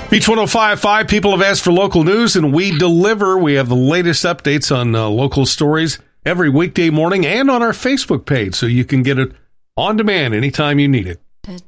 Beach 105.5, people have asked for local news, and we deliver. We have the latest updates on local stories every weekday morning and on our Facebook page, so you can get it on demand anytime you need it.